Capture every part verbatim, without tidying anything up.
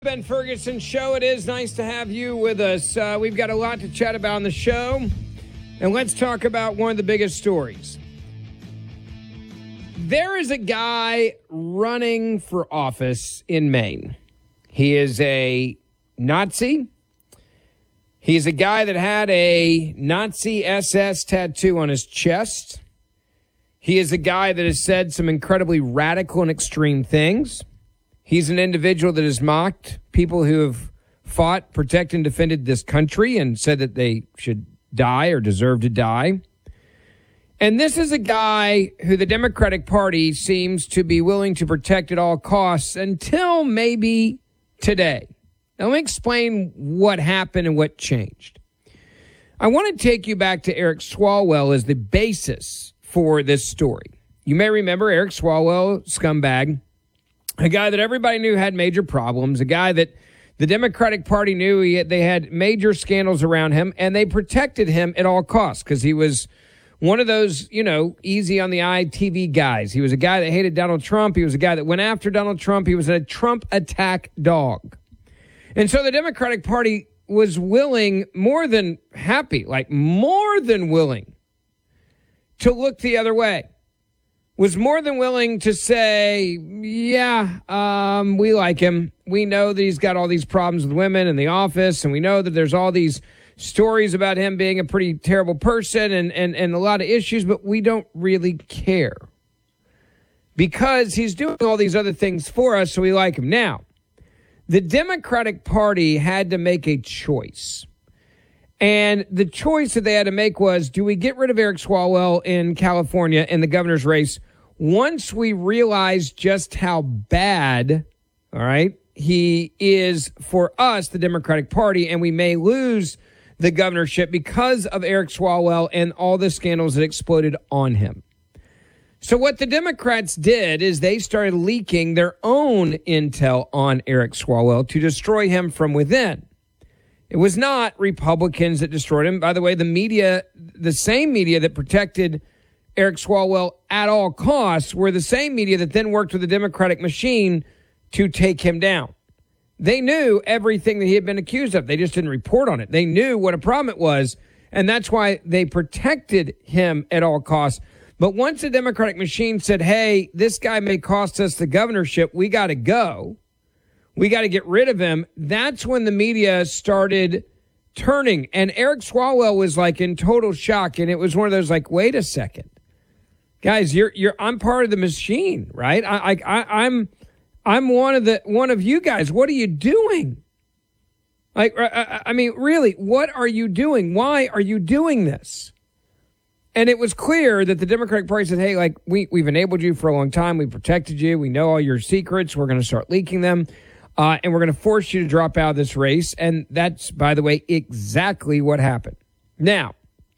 Ben Ferguson Show. It is nice to have you with us. Uh, we've got a lot to chat about on the show, and let's talk about one of the biggest stories. There is a guy running for office in Maine. He is a Nazi. He's a guy that had a Nazi S S tattoo on his chest. He is a guy that has said some incredibly radical and extreme things. He's an individual that has mocked people who have fought, protected, and defended this country and said that they should die or deserve to die. And this is a guy who the Democratic Party seems to be willing to protect at all costs until maybe today. Now, let me explain what happened and what changed. I want to take you back to Eric Swalwell as the basis for this story. You may remember Eric Swalwell, scumbag, a guy that everybody knew had major problems, a guy that the Democratic Party knew he had, they had major scandals around him, and they protected him at all costs because he was one of those, you know, easy on the eye T V guys. He was a guy that hated Donald Trump. He was a guy that went after Donald Trump. He was a Trump attack dog. And so the Democratic Party was willing, more than happy, like more than willing, to look the other way. Was more than willing to say, yeah, um, we like him. We know that he's got all these problems with women in the office, and we know that there's all these stories about him being a pretty terrible person and, and, and a lot of issues, but we don't really care because he's doing all these other things for us, so we like him. Now, the Democratic Party had to make a choice. And the choice that they had to make was, do we get rid of Eric Swalwell in California in the governor's race once we realize just how bad, all right, he is for us, the Democratic Party, and we may lose the governorship because of Eric Swalwell and all the scandals that exploded on him. So what the Democrats did is they started leaking their own intel on Eric Swalwell to destroy him from within. It was not Republicans that destroyed him. By the way, the media, the same media that protected Eric Swalwell at all costs were the same media that then worked with the Democratic machine to take him down. They knew everything that he had been accused of. They just didn't report on it. They knew what a problem it was, and that's why they protected him at all costs. But once the Democratic machine said, hey, this guy may cost us the governorship, we got to go, we got to get rid of him, that's when the media started turning. And Eric Swalwell was like in total shock, and it was one of those like, wait a second. Guys, you're you're I'm part of the machine, right? I, I I'm I'm one of the one of you guys. What are you doing? Like, I, I mean, really, what are you doing? Why are you doing this? And it was clear that the Democratic Party said, hey, like, we, we've enabled you for a long time. We protected you. We know all your secrets. We're going to start leaking them. Uh, and we're going to force you to drop out of this race. And that's, by the way, exactly what happened. Now,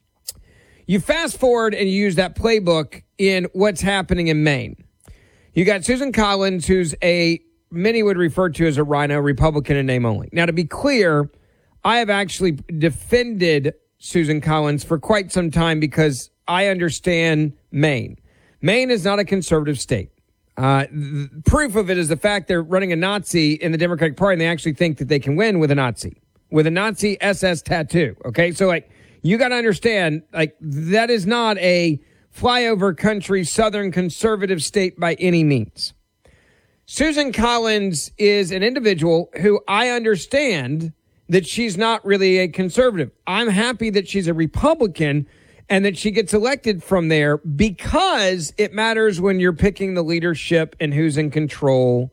you fast forward and you use that playbook in what's happening in Maine. You got Susan Collins, who's a, many would refer to as a rhino, Republican in name only. Now, to be clear, I have actually defended Susan Collins for quite some time because I understand Maine. Maine is not a conservative state. Uh, the proof of it is the fact they're running a Nazi in the Democratic Party, and they actually think that they can win with a Nazi, with a Nazi S S tattoo. Okay, so like, you got to understand, like, that is not a flyover country, southern conservative state by any means. Susan Collins is an individual who I understand that she's not really a conservative. I'm happy that she's a Republican and that she gets elected from there because it matters when you're picking the leadership and who's in control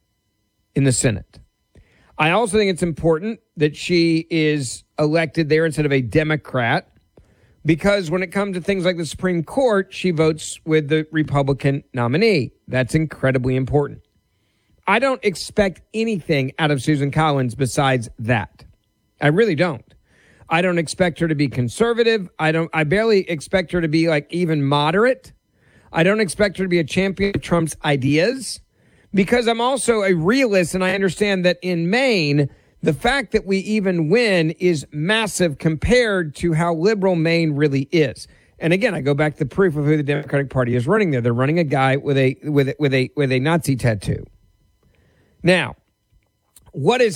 in the Senate. I also think it's important that she is elected there instead of a Democrat because when it comes to things like the Supreme Court, she votes with the Republican nominee. That's incredibly important. I don't expect anything out of Susan Collins besides that. I really don't. I don't expect her to be conservative. I don't. I barely expect her to be like even moderate. I don't expect her to be a champion of Trump's ideas because I'm also a realist and I understand that in Maine, the fact that we even win is massive compared to how liberal Maine really is. And again, I go back to the proof of who the Democratic Party is running there. They're running a guy with a with a, with a with a Nazi tattoo. Now, what is